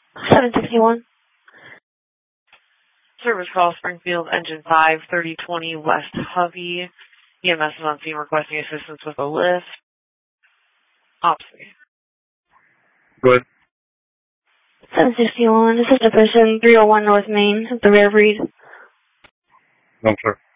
761. Service call, Springfield, engine 5, 3020 West Hovey. EMS is on scene requesting assistance with a lift. Opposite. Go ahead. 761. This is the person 301 North Main, the Rare Breed. No, sir.